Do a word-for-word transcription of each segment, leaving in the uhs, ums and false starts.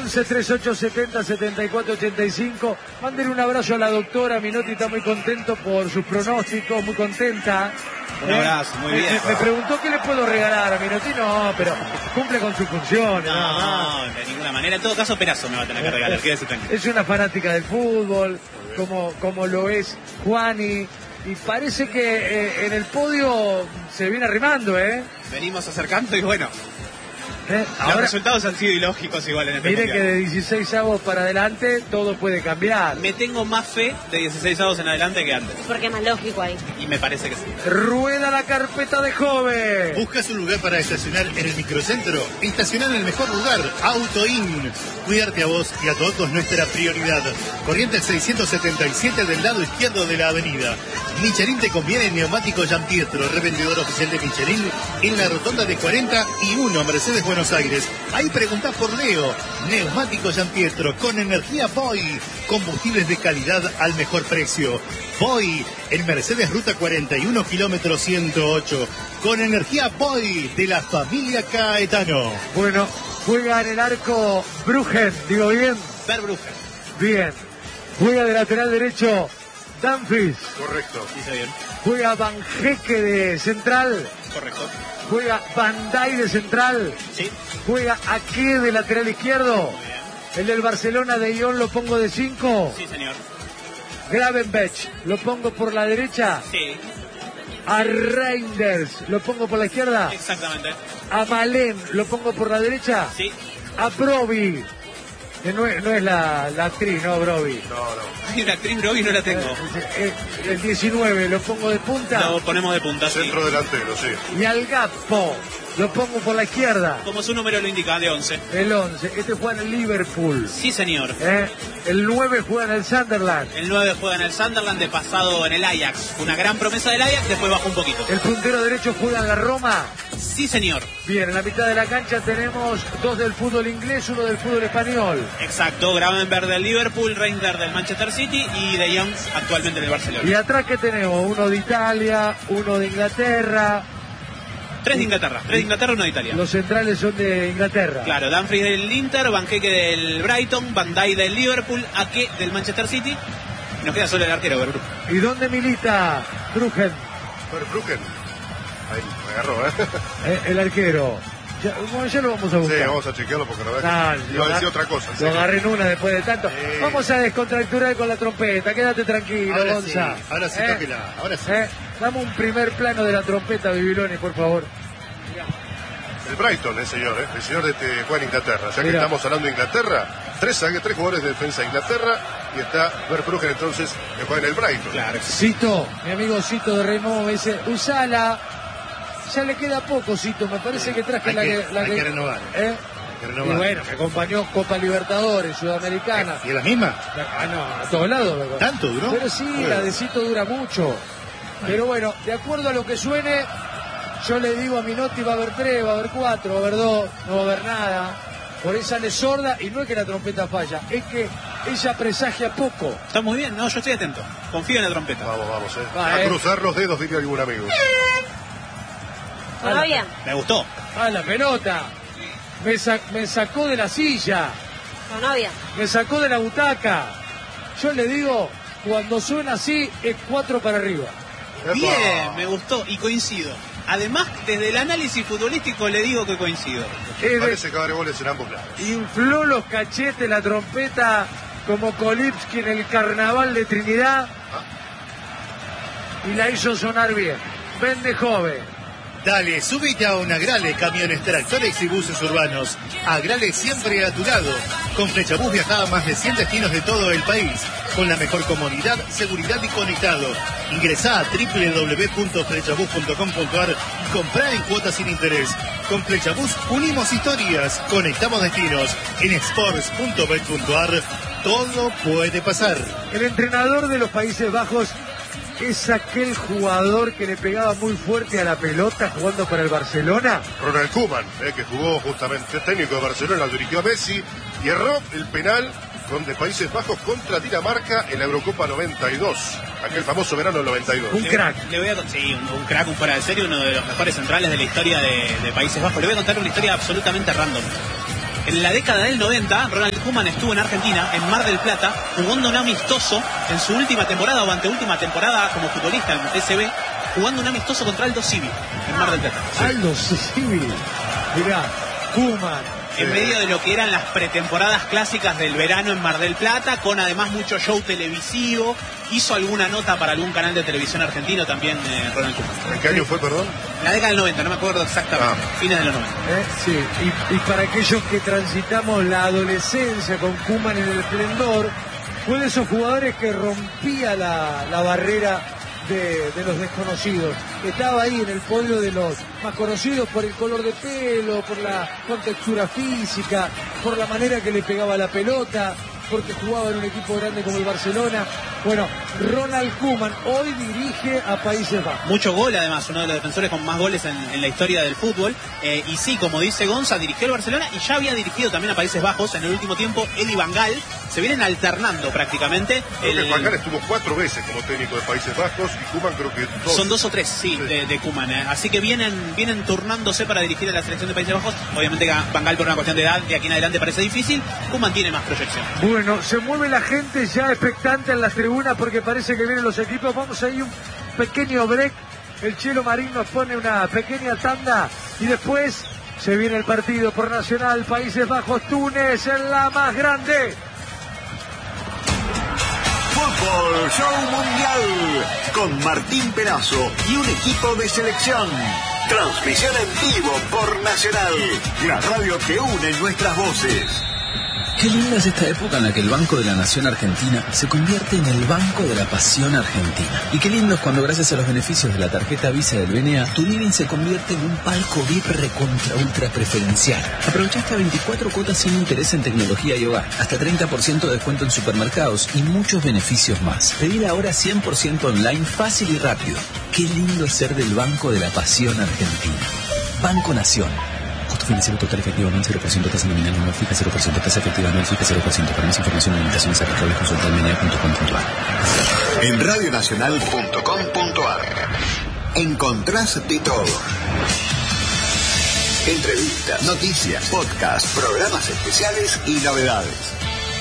once, treinta y ocho, setenta, setenta y cuatro, ochenta y cinco. Mándenle un abrazo a la doctora. Minotti está muy contento por sus pronósticos, muy contenta. Un abrazo, muy me, bien. Me, me preguntó qué le puedo regalar a Minotti. No, pero cumple con su función. No, no, de ninguna manera. En todo caso, Perazo me va a tener que regalar. Quédese tranquilo. Es una fanática del fútbol, como, como lo es Juani. Y parece que eh, en el podio se viene arrimando, ¿eh? Venimos acercando y bueno. ¿Eh? Los Ahora, resultados han sido ilógicos igual en este mire mundial. que de dieciséis avos para adelante todo puede cambiar. Me tengo más fe de dieciséis avos en adelante que antes. Porque es más lógico ahí. Y me parece que sí. Rueda la carpeta de joven. ¿Buscas un lugar para estacionar en el microcentro? Estacionar en el mejor lugar, Auto In. Cuidarte a vos y a tu auto es nuestra prioridad. Corrientes seiscientos setenta y siete del lado izquierdo de la avenida. Michelin te conviene Neumático Giampietro, revendedor oficial de Michelin, en la rotonda de cuarenta y uno, Mercedes, Buenos Aires. Ahí preguntás por Leo. Neumático Giampietro, con energía Boy. Combustibles de calidad al mejor precio. Boy, en Mercedes Ruta cuarenta y uno, kilómetro ciento ocho. Con energía Boy, de la familia Caetano. Bueno, juega en el arco Bruggen, digo bien. Verbruggen. Bien. Juega de lateral derecho Dumfries. Correcto. Dice bien. Juega Van Hecke de central. Correcto. Juega Van Dijk de central. Sí. Juega Ake de lateral izquierdo. El del Barcelona de Ion lo pongo de cinco. Sí, señor. Gravenberch lo pongo por la derecha. Sí. A Reinders lo pongo por la izquierda. Exactamente. A Malen lo pongo por la derecha. Sí. A Broby. Que no es, no es la, la actriz, ¿no, Broby? No, no. Hay una actriz, pero hoy no la tengo. Eh, el diecinueve lo pongo de punta. Lo ponemos de punta, sí. Centro delantero, sí. Y al Gapo lo pongo por la izquierda. Como su número lo indica, de once. El once. Este juega en el Liverpool. Sí, señor. ¿Eh? El nueve juega en el Sunderland. El nueve juega en el Sunderland, de pasado en el Ajax. Una gran promesa del Ajax, después bajó un poquito. El puntero derecho juega en la Roma. Sí, señor. Bien, en la mitad de la cancha tenemos dos del fútbol inglés, uno del fútbol español. Exacto. Gravenberch del Liverpool, Reinders del Manchester City y De Jong actualmente en el Barcelona. Y atrás que tenemos uno de Italia, uno de Inglaterra. Tres de Inglaterra. Tres de Inglaterra, uno de Italia. Los centrales son de Inglaterra. Claro, Dumfries del Inter, Van Hecke del Brighton, Van Dijk del Liverpool, Ake del Manchester City. Y nos queda solo el arquero, Verbruggen. ¿Y dónde milita Bruggen? Verbruggen. Ahí me agarró, ¿eh? Eh, el arquero. Ya, bueno, ya lo vamos a buscar. Sí, vamos a chequearlo porque la verdad No, que iba a decir otra cosa. Lo agarré en una después de tanto. Sí. Vamos a descontracturar con la trompeta. Quédate tranquilo, Ahora Gonza. sí, ahora sí, ¿Eh? tóquela, ahora sí. ¿Eh? Dame un primer plano de la trompeta, Bibiloni, por favor. El Brighton, el señor, ¿eh? El señor de este, juega en Inglaterra. Ya que Mira. estamos hablando de Inglaterra, tres, tres jugadores de defensa de Inglaterra y está Verbruggen entonces que juega en el Brighton. Claro. Cito, mi amigo Cito de Remo me dice, usala. Ya le queda poco, Cito. Me parece que traje Hay la que- que... La hay que renovar. ¿Eh? Hay que renovar. Y bueno, me acompañó Copa Libertadores, Sudamericana. ¿Y es la misma? Ah, no, a todos lados. me- ¿Tanto duró? Pero sí, la de Cito dura mucho. Pero bueno, de acuerdo a lo que suene, yo le digo a Minotti va a haber tres, va a haber cuatro, va a haber dos, no va a haber nada. Por ahí sale sorda y no es que la trompeta falla, es que ella presagia poco. Está muy bien, no, yo estoy atento. Confío en la trompeta. Vamos, vamos, ¿eh? Va, a eh. cruzar los dedos, diría algún amigo. ¿Todo bien? Me gustó. Ah, la pelota. Me, sa- me sacó de la silla, ¿Todo bien? me sacó de la butaca. Yo le digo, cuando suena así, es cuatro para arriba. Bien, me gustó y coincido. Además, desde el análisis futbolístico le digo que coincido. Es de- Parece que abre goles en ambos lados. infló los cachetes la trompeta como Kolipsky en el carnaval de Trinidad y la hizo sonar bien. Vende joven. Dale, súbete a una Agrale, camiones, tractores y buses urbanos. Agrale siempre a tu lado. Con Flechabús viaja a más de cien destinos de todo el país. Con la mejor comodidad, seguridad y conectado. Ingresá a doble u doble u doble u punto flechabús punto com punto ar y comprá en cuotas sin interés. Con Flechabús unimos historias, conectamos destinos. En sports punto bet punto ar todo puede pasar. El entrenador de los Países Bajos es aquel jugador que le pegaba muy fuerte a la pelota jugando para el Barcelona. Ronald Koeman, eh, que jugó justamente técnico de Barcelona, lo dirigió a Messi y erró el penal con de Países Bajos contra Dinamarca en la Eurocopa noventa y dos, aquel famoso verano del noventa y dos. Un Le- crack. Le voy a con- sí, un, un crack, un fuera de serie, uno de los mejores centrales de la historia de, de Países Bajos. Le voy a contar una historia absolutamente random. En la década del noventa, Ronald Koeman estuvo en Argentina, en Mar del Plata, jugando un amistoso en su última temporada o anteúltima temporada como futbolista en T C B, jugando un amistoso contra Aldo Civi en Mar del Plata. Sí. Aldo Civi, mirá, Koeman. En medio de lo que eran las pretemporadas clásicas del verano en Mar del Plata, con además mucho show televisivo. Hizo alguna nota para algún canal de televisión argentino también, eh, Ronald Koeman. ¿En qué año fue, perdón? En la década del noventa, no me acuerdo exactamente. Ah. Fines de los noventa. ¿Eh? Sí, y, y para aquellos que transitamos la adolescencia con Koeman en el esplendor, fue de esos jugadores que rompía la, la barrera De, de los desconocidos. Estaba ahí en el podio de los más conocidos por el color de pelo, por la contextura física, por la manera que le pegaba la pelota, porque jugaba en un equipo grande como el Barcelona. Bueno, Ronald Koeman hoy dirige a Países Bajos. Mucho gol, además, uno de los defensores con más goles en, en la historia del fútbol. Eh, y sí, como dice Gonza, dirigió el Barcelona y ya había dirigido también a Países Bajos en el último tiempo. Él y Van Gaal se vienen alternando prácticamente. Creo el... que Van Gaal estuvo cuatro veces como técnico de Países Bajos y Koeman creo que dos. Son dos o tres, sí, sí. de, de Koeman. Eh. Así que vienen, vienen turnándose para dirigir a la selección de Países Bajos. Obviamente Van Gaal por una cuestión de edad de aquí en adelante parece difícil. Koeman tiene más proyección. Bueno, se mueve la gente ya expectante en las tribunas porque parece que vienen los equipos. Vamos a ir un pequeño break. El Chelo Marín nos pone una pequeña tanda y después se viene el partido por Nacional, Países Bajos, Túnez en la más grande. Fútbol Show Mundial con Martín Perazo y un equipo de selección. Transmisión en vivo por Nacional, la radio que une nuestras voces. Qué linda es esta época en la que el Banco de la Nación Argentina se convierte en el Banco de la Pasión Argentina. Y qué lindo es cuando, gracias a los beneficios de la tarjeta Visa del B N A, tu living se convierte en un palco V I P recontra ultra preferencial. Aprovecha hasta veinticuatro cuotas sin interés en tecnología y hogar, hasta treinta por ciento de descuento en supermercados y muchos beneficios más. Pedila ahora cien por ciento online, fácil y rápido. Qué lindo es ser del Banco de la Pasión Argentina. Banco Nación. Costo financiero total efectivo anual cero por ciento, tasa nominal anual fija cero por ciento, tasa efectiva anual fija cero por ciento. Para más información y limitaciones aplicables consulta en menea punto com punto a r. En radionacional punto com punto a r encontrás de todo. Entrevistas, noticias, podcasts, programas especiales y novedades.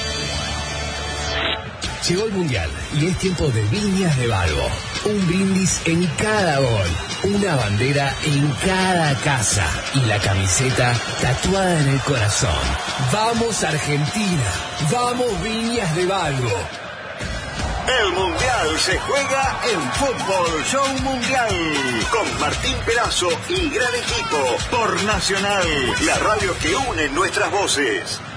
Llegó el Mundial y es tiempo de Viñas de Balbo. Un brindis en cada gol, una bandera en cada casa y la camiseta tatuada en el corazón. ¡Vamos Argentina! ¡Vamos Viñas de Balbo! El Mundial se juega en Fútbol Show Mundial con Martín Perazo y gran equipo por Nacional, la radio que une nuestras voces.